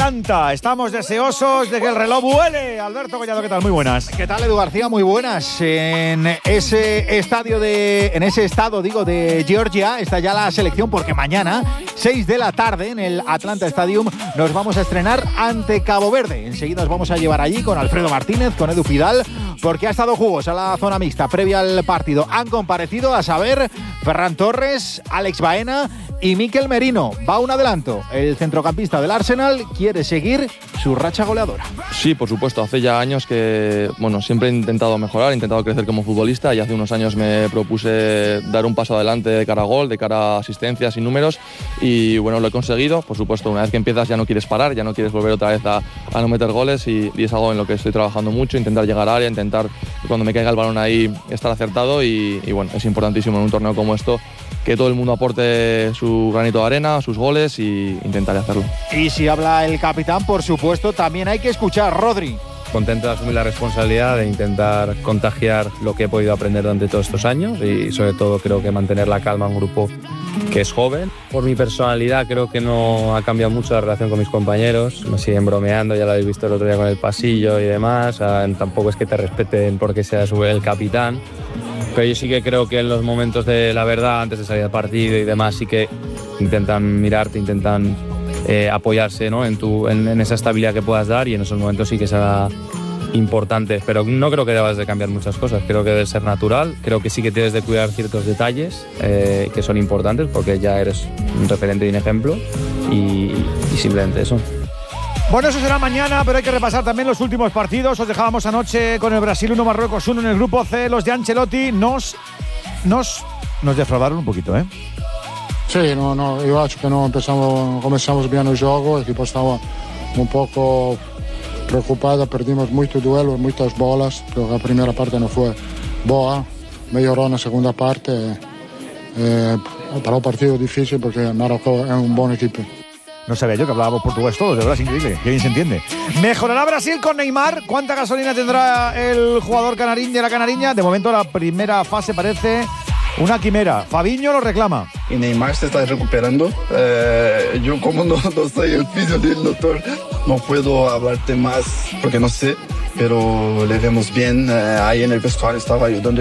Atlanta. Estamos deseosos de que el reloj vuele. Alberto Collado, ¿qué tal? Muy buenas. ¿Qué tal, Edu García? Muy buenas. En ese estado de Georgia está ya la selección, porque mañana, 6 de la tarde, en el Atlanta Stadium, nos vamos a estrenar ante Cabo Verde. Enseguida os vamos a llevar allí con Alfredo Martínez, con Edu Pidal, porque ha estado jugosa la zona mixta previa al partido. Han comparecido, a saber, Ferran Torres, Alex Baena y Mikel Merino. Va un adelanto. El centrocampista del Arsenal quiere seguir su racha goleadora. Sí, por supuesto. Hace ya años que, siempre he intentado mejorar, he intentado crecer como futbolista, y hace unos años me propuse dar un paso adelante de cara a gol, de cara a asistencias y números, y lo he conseguido. Por supuesto, una vez que empiezas ya no quieres parar, ya no quieres volver otra vez a no meter goles, y es algo en lo que estoy trabajando mucho, intentar llegar al área, intentar cuando me caiga el balón ahí estar acertado, y es importantísimo en un torneo como esto que todo el mundo aporte su granito de arena, sus goles, y intentaré hacerlo. Y si habla el capitán, por supuesto, también hay que escuchar. Rodri. Contento de asumir la responsabilidad de intentar contagiar lo que he podido aprender durante todos estos años, y sobre todo creo que mantener la calma en un grupo que es joven. Por mi personalidad creo que no ha cambiado mucho la relación con mis compañeros, me siguen bromeando, ya lo habéis visto el otro día con el pasillo y demás. Tampoco es que te respeten porque seas el capitán, pero yo sí que creo que en los momentos de la verdad, antes de salir al partido y demás, sí que intentan mirarte, intentan apoyarse, ¿no?, en esa estabilidad que puedas dar, y en esos momentos sí que será importante. Pero no creo que debas de cambiar muchas cosas, creo que debe ser natural, creo que sí que tienes de cuidar ciertos detalles que son importantes, porque ya eres un referente y un ejemplo, y simplemente eso. Bueno, eso será mañana, pero hay que repasar también los últimos partidos. Os dejábamos anoche con el Brasil 1, Marruecos 1 en el grupo C. Los de Ancelotti nos defraudaron un poquito, ¿eh? Sí, yo acho que no comenzamos bien el juego, el equipo estaba un poco preocupado, perdimos muchos duelos, muchas bolas. Creo que la primera parte no fue boa, mejoró en la segunda parte. Para un partido difícil, porque Marruecos es un buen equipo. No sabía yo que hablábamos portugués todos, de verdad, es increíble, qué bien se entiende. ¿Mejorará Brasil con Neymar? ¿Cuánta gasolina tendrá el jugador canarín de la canariña? De momento la primera fase parece una quimera. Fabinho lo reclama. Y Neymar se está recuperando. Yo como no soy el fisio del doctor, no puedo hablarte más porque no sé, pero le vemos bien. Ahí en el vestuario estaba ayudando